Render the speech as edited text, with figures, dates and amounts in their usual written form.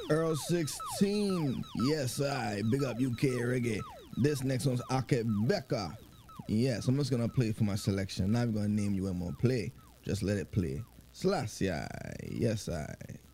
Earl 16. Yes, I. Big up UK reggae. This next one's Ake Becca. Yes, I'm just gonna play for my selection. Not even gonna name you one more play. Just let it play. Slash, yeah. Yes, I.